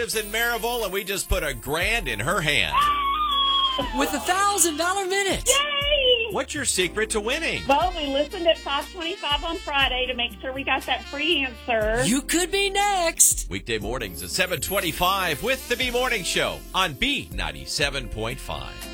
lives in Maryville, and we just put $1,000 in her hand. With $1,000 minute. Yay! What's your secret to winning? Well, we listened at 5:25 on Friday to make sure we got that free answer. You could be next. Weekday mornings at 7:25 with the B Morning Show on B97.5.